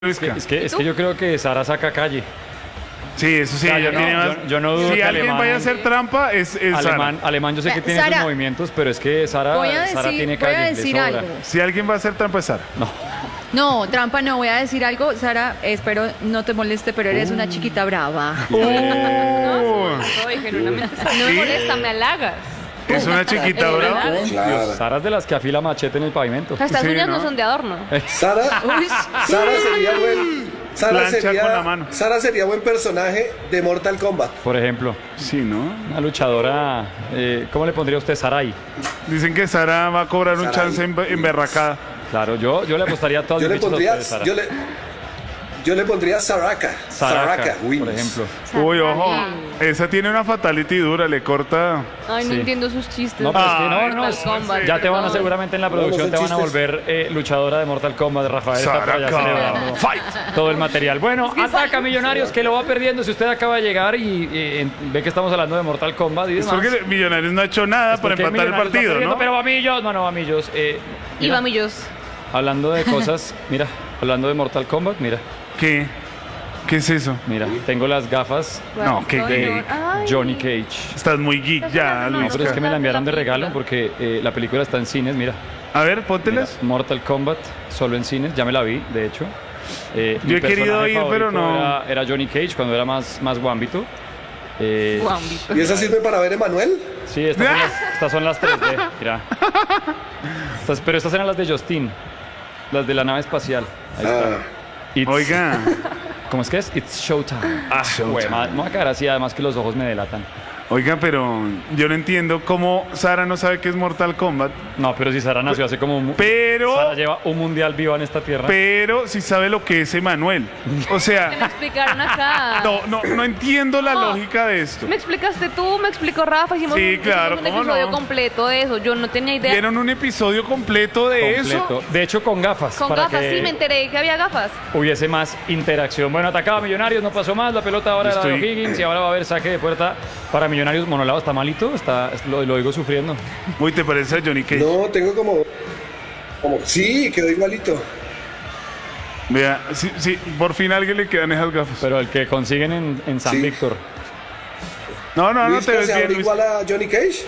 Es que yo creo que Sara saca calle. Sí, eso sí, O sea, ella tiene más. yo no dudo Si que alguien Alemán- vaya a hacer trampa, es Sara. Alemán yo sé que tiene Sara, sus movimientos, pero es que Sara tiene voy a calle. le decir sobra. algo. Si alguien va a hacer trampa, es Sara. No, trampa no, voy a decir algo. Sara, espero no te moleste, pero eres una chiquita brava. Soy genuinamente. No me molesta, me halagas. Es una chiquita brava. Claro. Sara es de las que afila machete en el pavimento. Estas Sí, uñas ¿no? no son de adorno. Sara, Uy, Sara sería Plancha con la mano. Sara sería buen personaje de Mortal Kombat. Por ejemplo, Sí, ¿no? una luchadora, ¿cómo le pondría usted Sarai? Dicen que Sara va a cobrar un Sarai. chance en berracada. Claro, yo le apostaría a todas Yo mis le fichas a pondría, ustedes, Sara. yo le pondría Saraka. Saraka, wins. por ejemplo. Uy, ojo. Esa tiene una fatality dura, le corta. Ay, no Sí. entiendo sus chistes. No, pero es que Ay, no, Mortal Kombat, ya te van a perdón. seguramente en la No, producción no te son van a chistes. volver luchadora de Mortal Kombat. Rafael está por allá Saraka. celebrando Fight. todo el material. Bueno, ataca a Millonarios que lo va perdiendo. Si usted acaba de llegar y ve que estamos hablando de Mortal Kombat y Es demás. porque Millonarios no ha hecho nada para porque empatar el Millonarios va partido, perdiendo, ¿no? Pero va Millos, no va Millos. Y Mira, Vamillos. hablando de cosas, mira, hablando de Mortal Kombat, mira, ¿Qué? ¿Qué es eso? mira, tengo las gafas No, qué Ay. gay. Johnny Cage. Estás muy geek ya, No, Luis. pero es que me la enviaron de regalo porque la película está en cines, mira. A ver, Mira, póntelas. Mortal Kombat, solo en cines, ya me la vi, de hecho. Mi Yo he querido personaje ir, pero favorito no. Era Johnny Cage cuando era más guambito. Guambito. ¿Y esa sirve para ver Emanuel? Sí, estas son las 3D, mira. Pero estas eran las de Justin, las de la nave espacial. Ahí está. It's- Oiga. ¿Cómo es que es? It's Showtime. Showtime. Güey, me voy a quedar así, además que los ojos me delatan. Oiga, pero yo no entiendo cómo Sara no sabe qué es Mortal Kombat, No, pero si Sara nació hace como Pero- Sara lleva un mundial viva en esta tierra. pero sí sabe lo que es Emanuel. O Me sea, explicaron acá. no entiendo la No. lógica de esto. Me explicaste tú, me explicó Rafa. Hicimos Sí, claro, un ¿cómo episodio no? completo de eso. Yo no tenía idea. ¿Vieron un episodio completo de Completo. eso? De hecho, con gafas. Con para gafas, que sí, me enteré que había gafas. hubiese más interacción. Bueno, atacaba Millonarios, no pasó más. La pelota ahora era de Estoy- O'Higgins y ahora va a haber saque de puerta para Millonarios. Monolao está malito, lo digo sufriendo. Uy, ¿te parece a Johnny Cage? No, tengo como sí, quedó igualito. Vea, sí, por fin a alguien le quedan esas gafas. Pero el que consiguen en San Sí. Víctor. No Luis, te ¿que ves se bien, abre Luis. igual a Johnny Cage?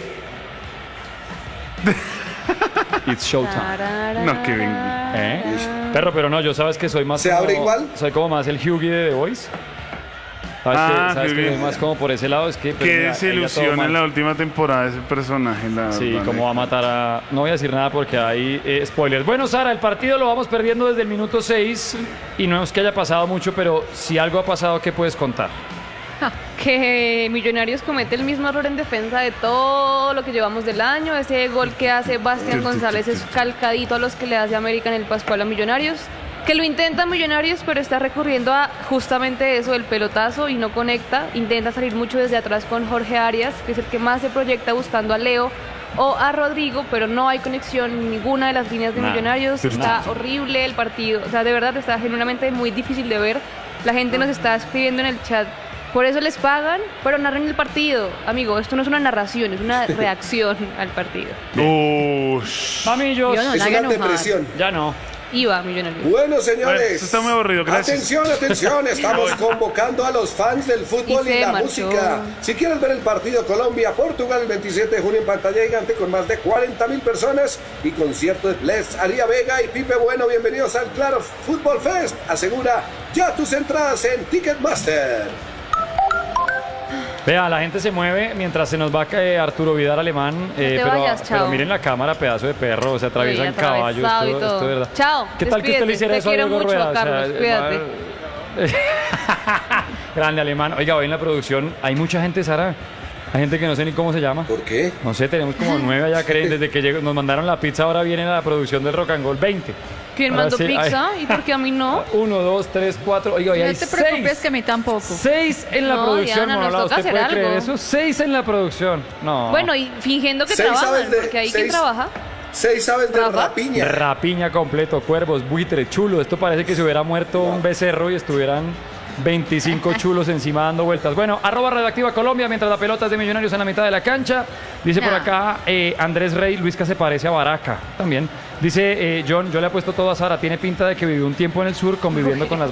It's Showtime. No, qué bien. ¿Eh? Perro, pero no, yo sabes que soy más ¿Se abre igual? Soy como más el Hughie de The Voice. ¿Sabes que Hughie. soy más como por ese lado? Es que pues, Qué mira, desilusión ella todo en la mal. última temporada de ese personaje. Sí, verdad. cómo va a matar a... No voy a decir nada porque hay spoilers. Bueno, Sara, el partido lo vamos perdiendo desde el minuto 6 y no es que haya pasado mucho, pero si algo ha pasado, ¿qué puedes contar? Que Millonarios comete el mismo error en defensa de todo lo que llevamos del año. Ese gol que hace Bastián González es calcadito a los que le hace América en el Pascual a Millonarios. Que lo intenta Millonarios, pero está recurriendo a justamente eso, el pelotazo, y no conecta. Intenta salir mucho desde atrás con Jorge Arias, que es el que más se proyecta buscando a Leo o a Rodrigo, pero no hay conexión en ninguna de las líneas de Nada. Millonarios. Está horrible el partido. O sea, de verdad está genuinamente muy difícil de ver. La gente nos está escribiendo en el chat. Por eso les pagan, pero narren el partido. Amigo, esto no es una narración, es una reacción al partido. Ush. Mamillos, Yo no, Es la una hagan enojar. depresión. ya no. Iba Millonarios. Bueno, señores. Bueno, esto está muy aburrido, gracias. Atención, atención. Estamos convocando a los fans del fútbol Y se y la marchó. música. Si quieres ver el partido Colombia-Portugal el 27 de junio en pantalla gigante con más de 40.000 personas y concierto de Bless, Aría Vega y Pipe Bueno, bienvenidos al Claro Fútbol Fest. Asegura ya tus entradas en Ticketmaster. Vea, la gente se mueve mientras se nos va Arturo Vidal alemán. te pero, vayas, pero chao. miren la cámara, pedazo de perro, se atraviesan Oye, caballos, atravesado y esto todo. de verdad. Chao, ¿Qué tal que usted le despídete. hiciera Te eso a quiero Diego mucho, Rueda? Carlos, cuídate. Grande alemán. Oiga, hoy en la producción hay mucha gente, Sara. Hay gente que no sé ni cómo se llama. ¿Por qué? No sé, tenemos como 9 allá, creen. Desde que nos mandaron la pizza, ahora viene la producción del Rock and Roll 20. ¿Quién Ahora mandó sí, pizza? ¿Y por qué a mí no? 1, 2, 3, 4. Oiga, hoy No hay te preocupes 6. que a mí tampoco. 6 en la No, producción, Diana, nos Monolao. toca ¿Usted hacer puede creer algo. eso? 6 en la producción. No. Bueno, y fingiendo que 6 trabajan, aves de- porque ahí quién 6 trabaja. 6 aves de ¿Rafa? rapiña. Rapiña completo, cuervos, buitre, chulo. Esto parece que se hubiera muerto un becerro y estuvieran 25 chulos encima dando vueltas. Bueno, @Radioactiva Colombia, mientras la pelota es de Millonarios en la mitad de la cancha. Dice por acá Andrés Rey, Luisca se parece a Baraca también. Dice John, yo le apuesto todo a Sara, tiene pinta de que vivió un tiempo en el sur conviviendo con las